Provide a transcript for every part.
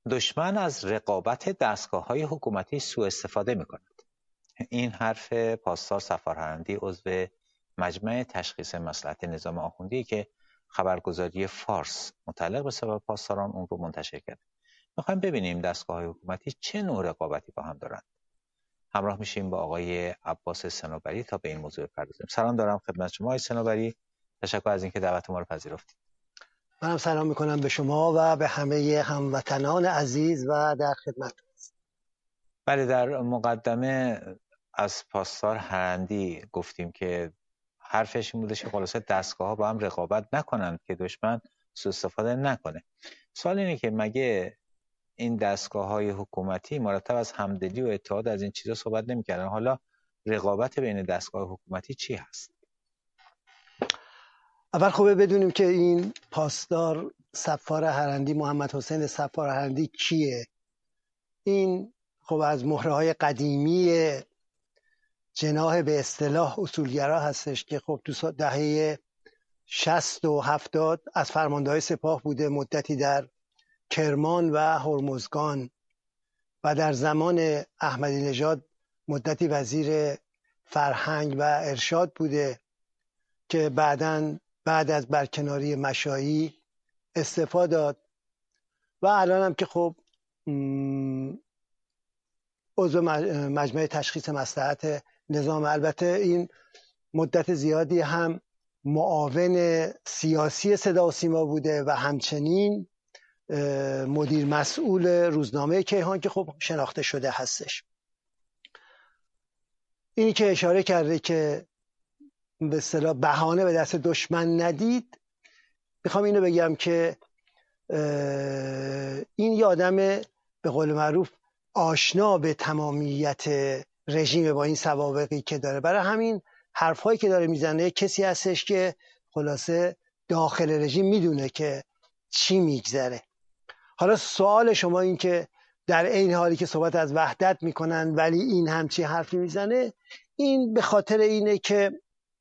دشمن از رقابت دستگاه‌های حکومتی سوء استفاده می‌کند. این حرف پاسدار سفارهرندی عضو مجمع تشخیص مصلحت نظام آخوندی که خبرگزاری فارس متعلق به سبب پاسداران اون رو منتشر کرد. می‌خوایم ببینیم دستگاه‌های حکومتی چه نوع رقابتی با هم دارند. همراه میشیم با آقای عباس صنوبری تا به این موضوع بپردازیم. سلام دارم خدمت شما آقای صنوبری. تشکر از اینکه دعوت ما رو پذیرفتید. منم سلام میکنم به شما و به همه هموطنان عزیز و در خدمت. بله، در مقدمه از پاسدار هرندی گفتیم که حرفش این بودش که خلاصه دستگاه‌ها با هم رقابت نکنند که دشمن سوء استفاده نکنه. سوال اینه که مگه این دستگاه‌های حکومتی مرتب از همدلی و اتحاد از این چیزا صحبت نمی‌کردن؟ حالا رقابت بین دستگاه حکومتی چی هست؟ اول خوبه بدونیم که این پاسدار سفار هرندی، محمد حسین سفار هرندی کیه؟ این خب از مهره‌های قدیمی جناح به اصطلاح اصولگرا هستش که خب تو دهه 60 و 70 از فرمانده‌های سپاه بوده، مدتی در کرمان و هرمزگان و در زمان احمدی نژاد مدتی وزیر فرهنگ و ارشاد بوده که بعد از برکناری مشایی استعفا داد و الان هم که خب عضو مجمع تشخیص مصلحت نظام. البته این مدت زیادی هم معاون سیاسی صدا و سیما بوده و همچنین مدیر مسئول روزنامه کیهان که خب شناخته شده هستش. اینی که اشاره کرده که به اصطلاح بهانه به دست دشمن ندید، میخوام اینو بگم که این یه آدم به قول معروف آشنا به تمامیت رژیم با این سوابقی که داره، برای همین حرفایی که داره میزنه کسی هستش که خلاصه داخل رژیم میدونه که چی میگذره. حالا سوال شما این که در عین حالی که صحبت از وحدت میکنن ولی این همچی حرفی میزنه، این به خاطر اینه که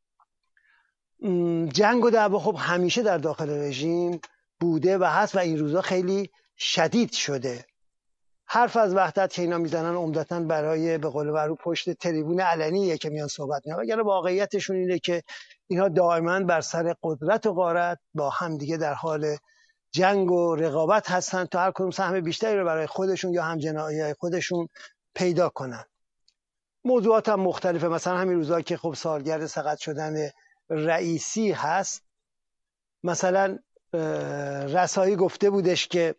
جنگ و دعوا خب همیشه در داخل رژیم بوده و هست و این روزا خیلی شدید شده. حرف از وحدت که اینا میزنن عمدتاً برای به قول معروف پشت تریبون علنیه که میان صحبت میکنن، وگرنه واقعیتشون اینه که اینها دائما بر سر قدرت و غارت با هم دیگه در حال جنگ و رقابت هستن تا هر کدوم سهم بیشتری رو برای خودشون یا همجناحی خودشون پیدا کنن. موضوعات هم مختلفه، مثلا همین روزا که خب سالگرد سقط شدن رئیسی هست، مثلا رسایی گفته بودش که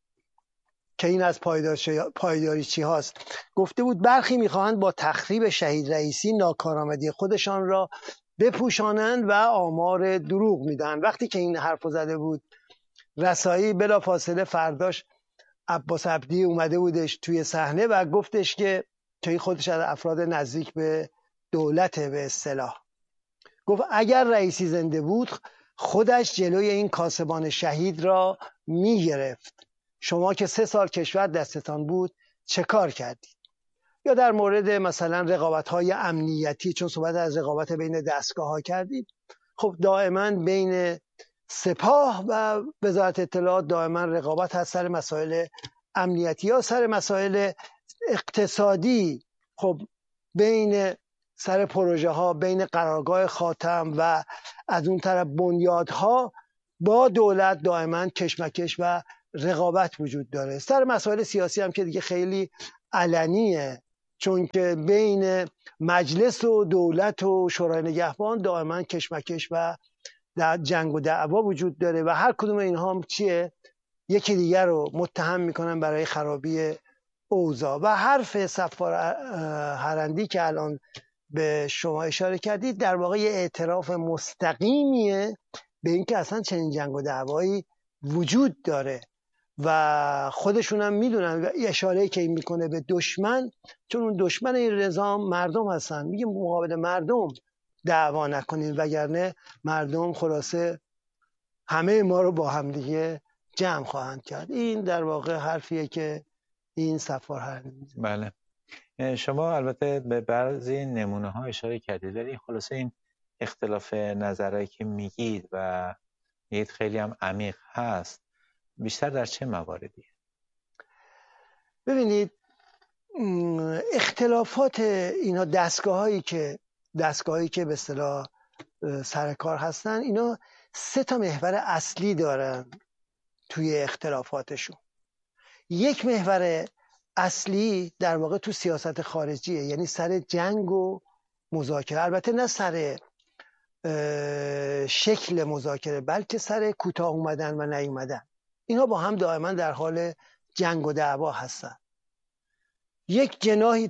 این از پایداری چی هاست، گفته بود برخی میخواهند با تخریب شهید رئیسی ناکارآمدی خودشان را بپوشانند و آمار دروغ میدن. وقتی که این حرفو زده بود رسایی، بلافاصله فرداش عباس عبدی اومده بودش توی صحنه و گفتش که این خودش از افراد نزدیک به دولت به اصطلاح، گفت اگر رئیسی زنده بود خودش جلوی این کاسبان شهید را میگرفت. شما که 3 سال کشور دستتان بود چه کار کردید؟ یا در مورد مثلا رقابت‌های امنیتی، چون صحبت از رقابت بین دستگاه‌ها کردید، خب دائما بین سپاه و وزارت اطلاعات دائما رقابت هست سر مسائل امنیتی یا سر مسائل اقتصادی. خب بین سر پروژه ها بین قرارگاه خاتم و از اون طرف بنیادها با دولت دائما کشمکش و رقابت وجود داره. سر مسائل سیاسی هم که دیگه خیلی علنیه، چون که بین مجلس و دولت و شورای نگهبان دائما کشمکش و در جنگ و دعوا وجود داره و هر کدوم اینها هم چیه؟ یکی دیگر رو متهم میکنن برای خرابی اوضاع. و حرف سفار هرندی که الان به شما اشاره کردید در واقع یه اعتراف مستقیمیه به اینکه اصلا چنین جنگ و دعوایی وجود داره و خودشون هم میدونن. و اشاره که این میکنه به دشمن، چون اون دشمن این نظام مردم هستن، میگه مقابل مردم دعوا نکنین وگرنه مردم خلاصه همه ما رو با هم دیگه جمع خواهند کرد. این در واقع حرفیه که این سفار هرندی. بله، شما البته به بعضی نمونه ها اشاره کردید، ولی خلاصه این اختلاف نظرهایی که میگید خیلی هم عمیق هست، بیشتر در چه مواردی؟ ببینید اختلافات اینا دستگاهایی که به اصطلاح سر کار هستن، اینا 3 محور اصلی دارن توی اختلافاتشون. یک محور اصلی در واقع تو سیاست خارجیه، یعنی سر جنگ و مذاکره، البته نه سر شکل مذاکره بلکه سر کوتاه اومدن و نیومدن. اینا با هم دائما در حال جنگ و دعوا هستن. یک جناح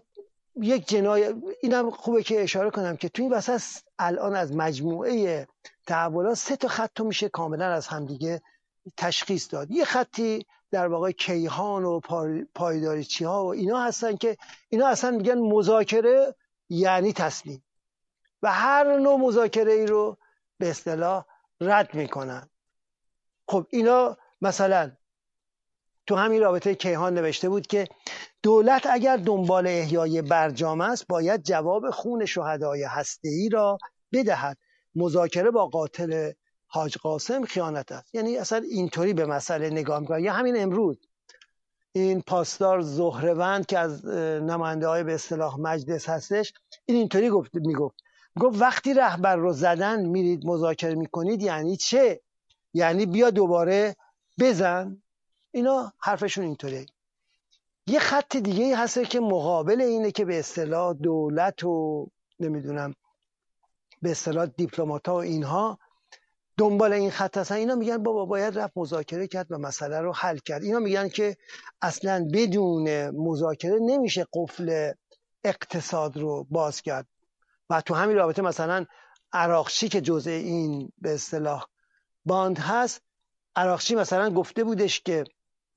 اینم خوبه که اشاره کنم که توی وسط الان از مجموعه تحولات 3 خط میشه کاملا از همدیگه تشخیص داد. یه خطی در واقع کیهان و پایداریچی ها و اینا هستن که اینا اصلا میگن مذاکره یعنی تسلیم و هر نوع مذاکره ای رو به اصطلاح رد میکنن. خب اینا مثلا تو همین رابطه کیهان نوشته بود که دولت اگر دنبال احیای برجام است باید جواب خون شهدای هسته‌ای را بدهد. مذاکره با قاتل حاج قاسم خیانت است. یعنی اصلا اینطوری به مسئله نگاه میکنه. یا همین امروز این پاسدار زهره‌وند که از نماینده‌های به اصطلاح مجلس هستش، این اینطوری میگفت وقتی رهبر رو زدن میرید مذاکره میکنید یعنی چه؟ یعنی بیا دوباره بزن. اینا حرفشون اینطوریه. یه خط دیگه هست که مقابل اینه که به اصطلاح دولت و نمیدونم به اصطلاح دیپلمات‌ها و اینها دنبال این خط هستن. اینا میگن بابا باید رفت مذاکره کرد و مسئله رو حل کرد. اینا میگن که اصلا بدون مذاکره نمیشه قفل اقتصاد رو باز کرد. و تو همین رابطه مثلا عراقچی که جزء این به اصطلاح باند هست، عراقچی مثلا گفته بودش که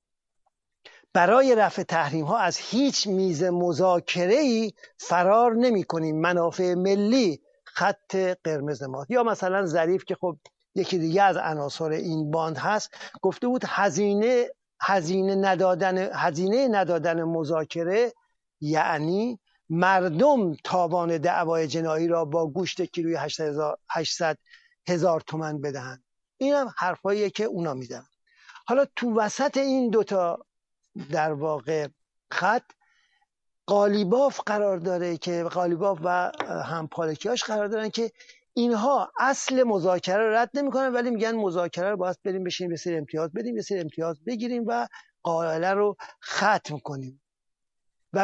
برای رفع تحریم ها از هیچ میز مذاکره‌ای فرار نمی کنیم، منافع ملی خط قرمز ما. یا مثلا ظریف که خب یکی دیگه از عناصر این باند هست گفته بود هزینه ندادن مذاکره یعنی مردم تاوان دعوای جنایی را با گوشت کیلویی 800,000 تومان بدهند. این هم حرفاییه که اونا میدن. حالا تو وسط این دوتا در واقع خط قالیباف قرار داره که قالیباف و همپالکیاش قرار دارن که اینها اصل مذاکره رو رد نمیکنن، ولی میگن مذاکره رو باید بریم بشینیم یه سری امتیاز بدیم، یه سری امتیاز بگیریم و قاعده رو ختم کنیم. و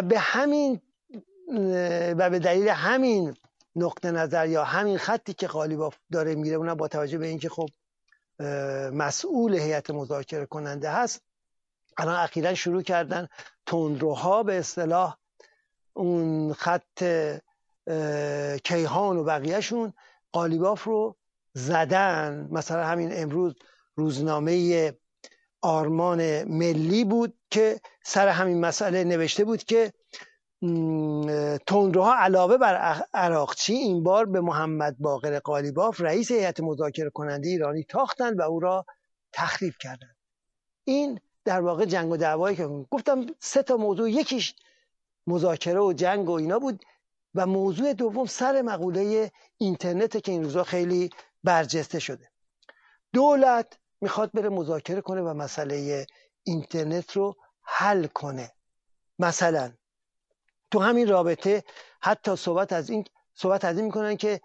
به دلیل همین نقطه نظر یا همین خطی که قالیباف داره میره، اونم با توجه به اینکه خب مسئول هیئت مذاکره کننده هست، الان اخیراً شروع کردن تندروها به اصطلاح اون خط کیهان و بقیهشون قالیباف رو زدن. مثلا همین امروز روزنامه آرمان ملی بود که سر همین مسئله نوشته بود که تندروها علاوه بر عراقچی این بار به محمد باقر قالیباف رئیس هیئت مذاکره کننده ایرانی تاختند و او را تخریب کردند. این در واقع جنگ و دعوایی که گفتم 3 موضوع، یکیش مذاکره و جنگ و اینا بود و موضوع دوم سر مقوله اینترنت که این روزا خیلی برجسته شده. دولت میخواد بره مذاکره کنه و مسئله اینترنت رو حل کنه. مثلا تو همین رابطه حتی صحبت از این میکنن که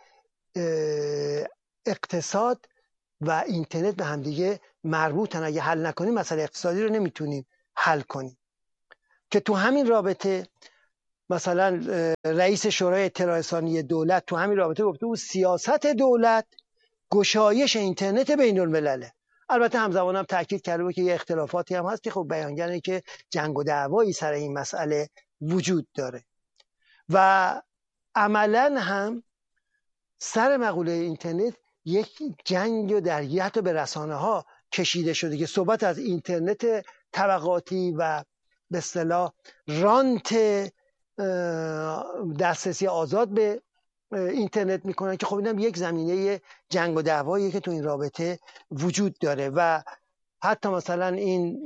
اقتصاد و اینترنت به همدیگه مربوطن، اگه حل نکنیم مسئله اقتصادی رو نمیتونیم حل کنیم. که تو همین رابطه مثلا رئیس شورای اطلاع رسانی دولت تو همین رابطه گفته بود سیاست دولت گشایش اینترنت بین الملله. البته همزمان هم تاکید کرده بود که یه اختلافاتی هم هست که خب بیانگره که جنگ و دعوایی سر این مسئله وجود داره و عملاً هم سر مقوله اینترنت یک جنگ و درگیری حتی به رسانه ها کشیده شده که صحبت از اینترنت طبقاتی و به اصطلاح رانت دسترسی آزاد به اینترنت میکنن که خب اینم یک زمینه جنگ و دعوایی که تو این رابطه وجود داره. و حتی مثلا این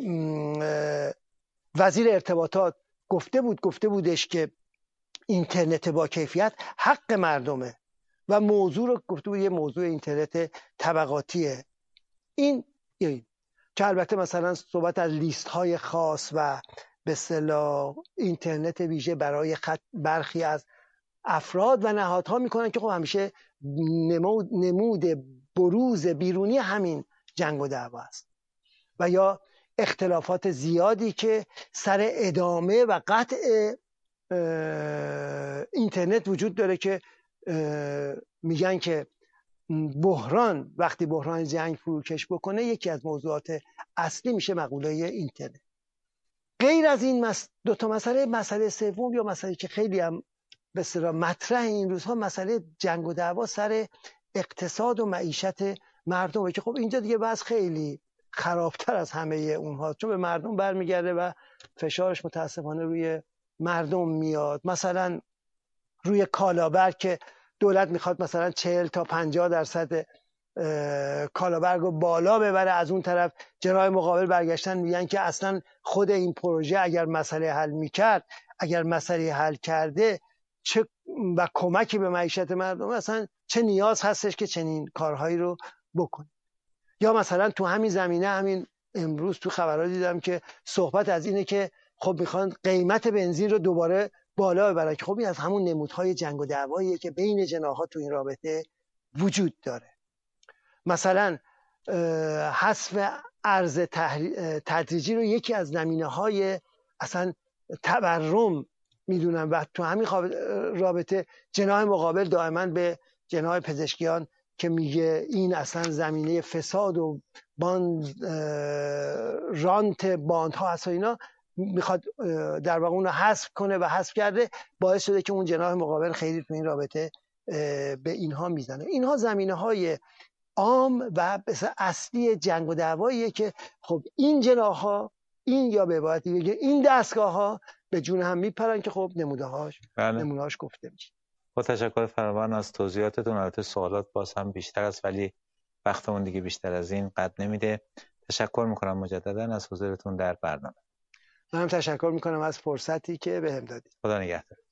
وزیر ارتباطات گفته بودش که اینترنت با کیفیت حق مردمه و موضوع رو گفته بود یه موضوع اینترنت طبقاتیه. این که البته مثلا صحبت از لیست های خاص و به اصطلاح اینترنت ویژه برای برخی از افراد و نهادها میکنن که خب همیشه نمود بروز بیرونی همین جنگ و دعوا است. و یا اختلافات زیادی که سر ادامه و قطع اینترنت وجود داره که میگن که وقتی بحران جنگ فروکش بکنه یکی از موضوعات اصلی میشه مقوله اینترنت. غیر از این دو تا مسئله سوم یا مسئله که خیلی هم به اصطلاح مطرح این روزها، مسئله جنگ و دعوا سر اقتصاد و معیشت مردمه که خب اینجا دیگه بحث خیلی خرابتر از همه اونها، چون به مردم برمیگرده و فشارش متاسفانه روی مردم میاد. مثلا روی کالابر که دولت میخواد مثلا 40 تا 50% کالابر رو بالا ببره، از اون طرف جناح مقابل برگشتن میگن که اصلا خود این پروژه اگر مسئله حل میکرد، اگر مسئله حل کرده چه و کمکی به معیشت مردم، اصلا چه نیاز هستش که چنین کارهایی رو بکنه. یا مثلا تو همین زمینه، همین امروز تو خبرها دیدم که صحبت از اینه که خب میخوان قیمت بنزین رو دوباره بالا ببرن که خب این از همون نمودهای جنگ و دعواییه که بین جناح‌ها تو این رابطه وجود داره. مثلا حذف ارز تدریجی رو یکی از زمینه‌های اصلا تورم میدونم و تو همین رابطه جناح مقابل دائما به جناح پزشکیان که میگه این اصلا زمینه فساد و رانت باندها هست و اینا، میخواد در واقع اون رو حذف کنه و حذف کرده، باعث شده که اون جناح مقابل خیلی تو این رابطه به اینها میزنه. اینها زمینه‌های عام و اصلی جنگ و دعواییه که خب این جناح‌ها، این یا به عبارتی بگه این دستگاه‌ها به جون هم میپرن که خب نمونه‌هاش گفته میشه. با تشکر فراوان از توضیحاتتون. البته سوالات باز هم بیشتر است ولی وقتمون دیگه بیشتر از این قد نمیده. تشکر میکنم مجددا از حضورتون در برنامه. منم تشکر میکنم از فرصتی که بهم دادید. خدا نگهدار.